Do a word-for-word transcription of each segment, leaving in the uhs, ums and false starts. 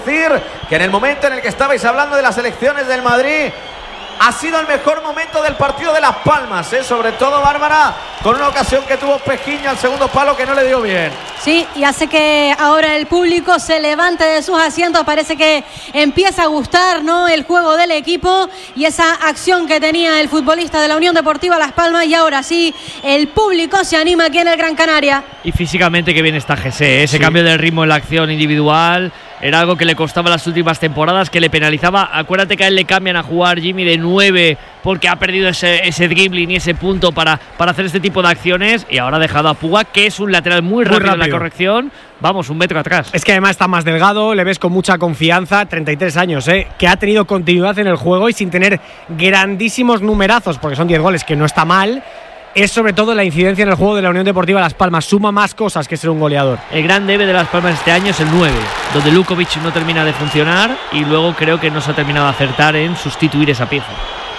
decir que en el momento en el que estabais hablando de las elecciones del Madrid, ha sido el mejor momento del partido de Las Palmas, ¿eh? Sobre todo Bárbara, con una ocasión que tuvo Pejiño al segundo palo que no le dio bien. Sí, y hace que ahora el público se levante de sus asientos. Parece que empieza a gustar, ¿no?, el juego del equipo y esa acción que tenía el futbolista de la Unión Deportiva Las Palmas. Y ahora sí, el público se anima aquí en el Gran Canaria. Y físicamente que bien está G C, ¿eh? Ese sí. Cambio de ritmo en la acción individual era algo que le costaba las últimas temporadas, que le penalizaba. Acuérdate que a él le cambian a jugar, Jimmy, de nueve porque ha perdido ese, ese dribbling y ese punto para, para hacer este tipo de acciones, y ahora ha dejado a Puga, que es un lateral muy, muy rápido, rápido en la corrección. Vamos, un metro atrás. Es que además está más delgado, le ves con mucha confianza, treinta y tres años, ¿eh? Que ha tenido continuidad en el juego y sin tener grandísimos numerazos, porque son diez goles, que no está mal. Es sobre todo la incidencia en el juego de la Unión Deportiva Las Palmas. Suma más cosas que ser un goleador. El gran debe de Las Palmas este año es el nueve, donde Lukovic no termina de funcionar y luego creo que no se ha terminado de acertar en sustituir esa pieza.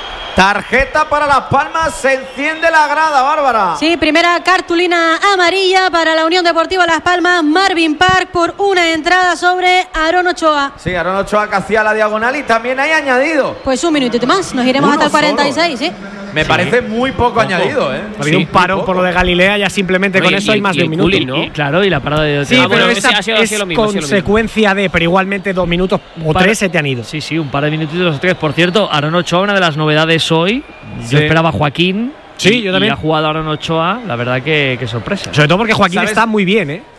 Tarjeta para Las Palmas, se enciende la grada, Bárbara. Sí, primera cartulina amarilla para la Unión Deportiva Las Palmas. Marvin Park por una entrada sobre Aarón Ochoa. Sí, Aarón Ochoa que hacía la diagonal y también hay añadido. Pues un minutito más, nos iremos Uno hasta el cuarenta y seis, solo. ¿sí? Me sí. parece muy poco, poco. añadido, ¿eh? Ha habido sí, un parón por lo de Galilea, ya simplemente no, con y, eso hay más de un minuto. Culi, ¿no? Y, claro, y la parada de... Sí, ah, pero bueno, esa es, es mismo, consecuencia de, pero igualmente dos minutos o par, tres se te han ido. Sí, sí, un par de minutitos o tres. Por cierto, Aarón Ochoa, una de las novedades hoy. Sí. Yo esperaba a Joaquín. Sí, y, yo también. Y ha jugado Aarón Ochoa, la verdad que, que sorpresa. Sobre todo porque Joaquín ¿Sabes? está muy bien, ¿eh?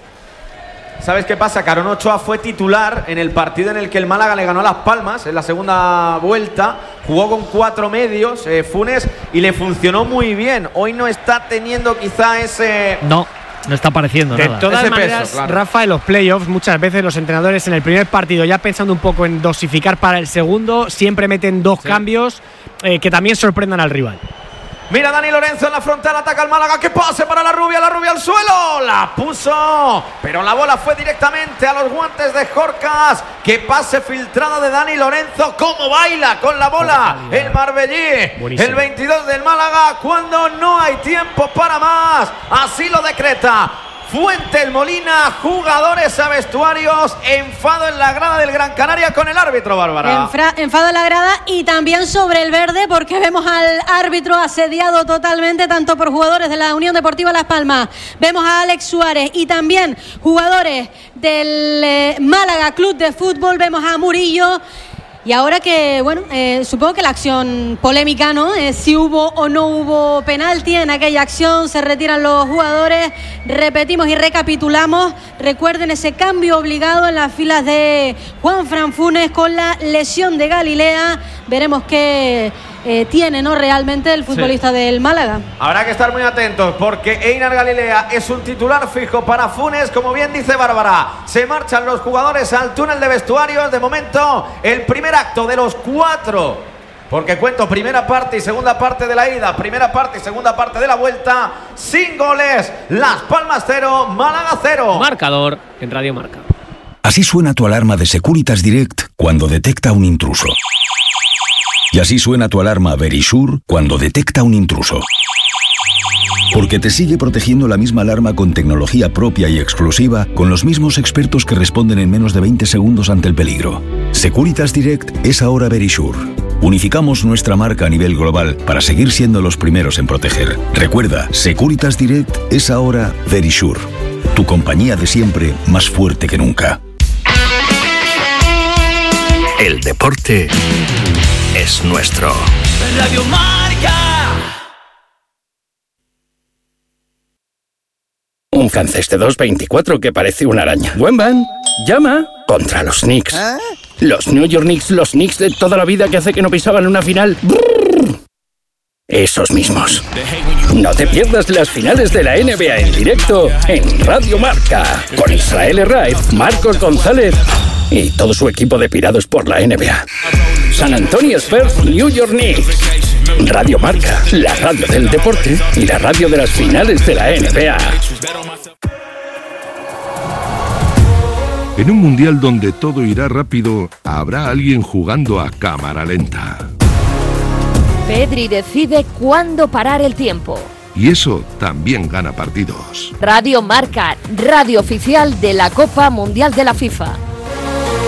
¿Sabes qué pasa? Que Aarón Ochoa fue titular en el partido en el que el Málaga le ganó a Las Palmas en la segunda vuelta. Jugó con cuatro medios, eh, Funes, y le funcionó muy bien. Hoy no está teniendo quizá ese... No, no está apareciendo de nada. De todas ese maneras, peso, claro. Rafa, en los playoffs muchas veces los entrenadores en el primer partido, ya pensando un poco en dosificar para el segundo, siempre meten dos sí. cambios eh, que también sorprendan al rival. Mira Dani Lorenzo en la frontal, ataca al Málaga, que pase para la rubia, la rubia al suelo, la puso, pero la bola fue directamente a los guantes de Jorcas, que pase filtrado de Dani Lorenzo, cómo baila con la bola oh, el Marbellí, buenísimo. El veintidós del Málaga, cuando no hay tiempo para más, así lo decreta Fuentes Molina, jugadores a vestuarios, enfado en la grada del Gran Canaria con el árbitro, Bárbara. Enfra- enfado en la grada y también sobre el verde, porque vemos al árbitro asediado totalmente, tanto por jugadores de la Unión Deportiva Las Palmas, vemos a Alex Suárez y también jugadores del eh, Málaga Club de Fútbol, vemos a Murillo. Y ahora que, bueno, eh, supongo que la acción polémica, ¿no? Eh, si hubo o no hubo penalti en aquella acción, se retiran los jugadores, repetimos y recapitulamos. Recuerden ese cambio obligado en las filas de Juanfran Funes con la lesión de Galilea. Veremos qué eh, tiene, ¿no?, realmente el futbolista sí. del Málaga. Habrá que estar muy atentos porque Einar Galilea es un titular fijo para Funes, como bien dice Bárbara. Se marchan los jugadores al túnel de vestuarios. De momento, el primer acto de los cuatro, porque cuento primera parte y segunda parte de la ida, primera parte y segunda parte de la vuelta, sin goles. Las Palmas cero, Málaga cero. Marcador en Radio Marca. Así suena tu alarma de Securitas Direct cuando detecta un intruso. Y así suena tu alarma Verisure cuando detecta un intruso. Porque te sigue protegiendo la misma alarma con tecnología propia y exclusiva, con los mismos expertos que responden en menos de veinte segundos ante el peligro. Securitas Direct es ahora Verisure. Unificamos nuestra marca a nivel global para seguir siendo los primeros en proteger. Recuerda, Securitas Direct es ahora Verisure. Tu compañía de siempre, más fuerte que nunca. El deporte es nuestro. Radio Marca. Un Canceste dos veinticuatro que parece una araña. Buen van. Llama contra los Knicks. ¿Eh? Los New York Knicks, los Knicks de toda la vida que hace que no pisaban una final. Brrr. Esos mismos. No te pierdas las finales de la N B A en directo en Radio Marca. Con Israel Herraiz, Marcos González y todo su equipo de pirados por la N B A. San Antonio Spurs, New York Knicks. Radio Marca, la radio del deporte y la radio de las finales de la N B A. En un mundial donde todo irá rápido, habrá alguien jugando a cámara lenta. Pedri decide cuándo parar el tiempo. Y eso también gana partidos. Radio Marca, radio oficial de la Copa Mundial de la FIFA.